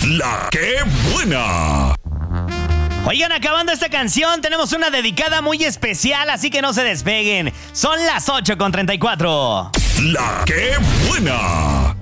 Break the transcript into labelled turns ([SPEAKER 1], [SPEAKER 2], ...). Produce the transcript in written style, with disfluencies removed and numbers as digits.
[SPEAKER 1] La que buena.
[SPEAKER 2] Oigan, acabando esta canción, tenemos una dedicada muy especial, así que no se despeguen. Son las 8:34.
[SPEAKER 1] La que buena.